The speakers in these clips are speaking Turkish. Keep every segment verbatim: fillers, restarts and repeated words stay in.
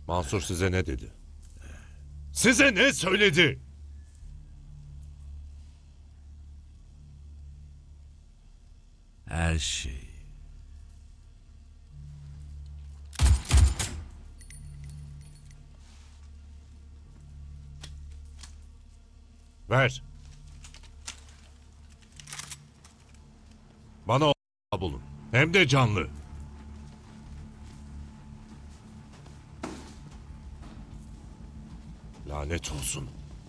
Mansur size ne dedi? Size ne söyledi? Her şey. Ver. Bana o bulun. Hem de canlı. Lanet olsun.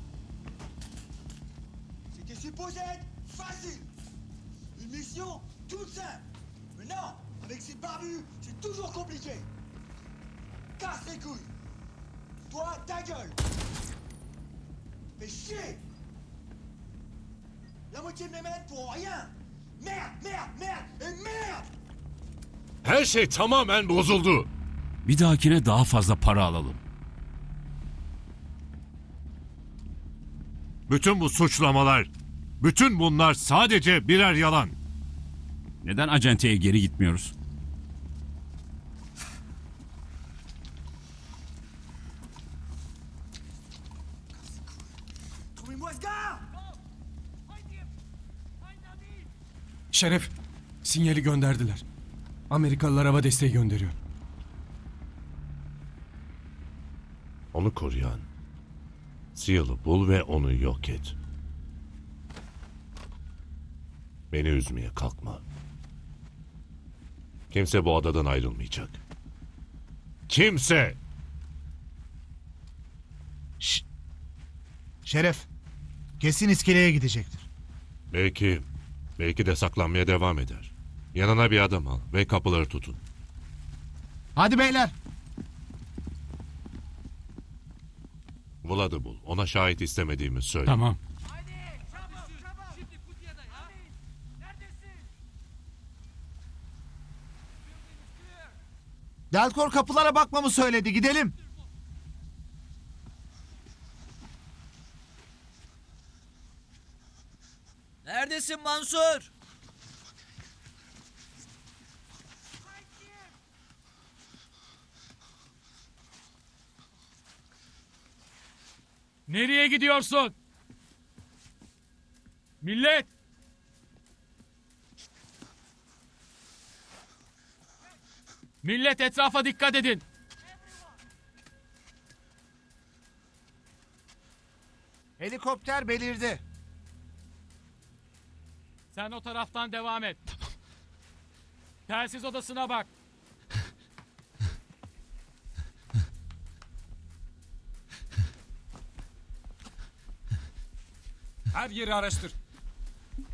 C'était supposé être facile. Une mission toute simple. Mais non, avec ces barbus, c'est toujours compliqué. Casse les couilles. Toi, ta gueule. Fais chier. La moitié de mes mètres pour rien. Merde, merde, merde et merde. Her şey tamamen bozuldu. Bir dahakine daha fazla para alalım. Bütün bu suçlamalar, bütün bunlar sadece birer yalan. Neden acenteye geri gitmiyoruz? Trouvez-moi ce gars. Şeref, sinyali gönderdiler. Amerikalılar hava desteği gönderiyor. Onu koruyan Seal'ı bul ve onu yok et. Beni üzmeye kalkma. Kimse bu adadan ayrılmayacak. Kimse! Şşt. Şeref, kesin iskeleye gidecektir. Belki, belki de saklanmaya devam eder. Yanına bir adam al ve kapıları tutun. Hadi beyler. Vlad'ı bul. Ona şahit istemediğimi söyle. Tamam. Delkor kapılara bakmamı söyledi. Gidelim. Neredesin Mansur? Nereye gidiyorsun? Millet! Millet etrafa dikkat edin. Helikopter belirdi. Sen o taraftan devam et. Telsiz odasına bak. Her yeri araştır.